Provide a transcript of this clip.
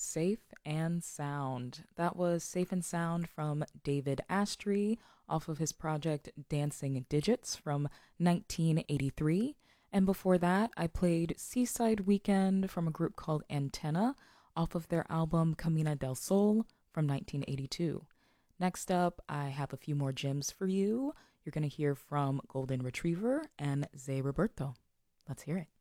Safe and Sound. That was Safe and Sound from David Astley off of his project Dancing Digits from 1983. And before that, I played Seaside Weekend from a group called Antenna off of their album Camina del Sol from 1982. Next up, I have a few more gems for you. You're going to hear from Golden Retriever and Zay Roberto. Let's hear it.